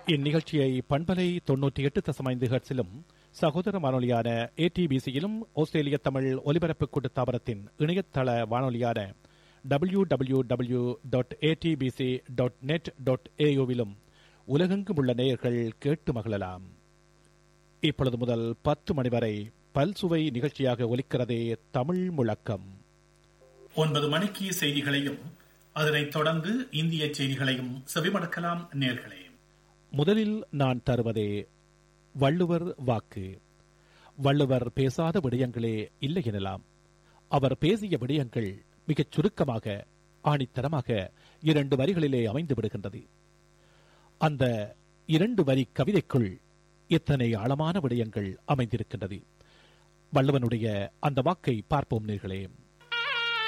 இந்நிகழ்ச்சியை பண்பலை 98.5 ஹெர்ட்ஸிலும் சகோதர வானொலியான ATBCயிலும் ஆஸ்திரேலிய தமிழ் ஒலிபரப்பு கூட்டுத்தாபனத்தின் இணையதள வானொலியான www.atbc.net.au உலகெங்கும் உள்ள நேயர்கள் கேட்டு மகிழலாம். இப்பொழுது முதல் 10 மணி வரை பல்சுவை நிகழ்ச்சியாக ஒலிக்கிறதே தமிழ் முழக்கம். 9 மணிக்கு செய்திகளையும் அதனைத் தொடர்ந்து இந்திய செய்திகளையும் செவிமடுக்கலாம் நேயர்களே. முதலில் நான் தருவதே வள்ளுவர் வாக்கு. வள்ளுவர் பேசாத விடயங்களே இல்லை எனலாம். அவர் பேசிய விடயங்கள் மிகச் சுருக்கமாக, ஆணித்தரமாக 2 வரிகளிலே அமைந்து விடுகின்றது. அந்த 2 வரி கவிதைக்குள் எத்தனை ஆழமான விடயங்கள் அமைந்திருக்கின்றது. வள்ளுவனுடைய அந்த வாக்கை பார்ப்போம் நேர்களே.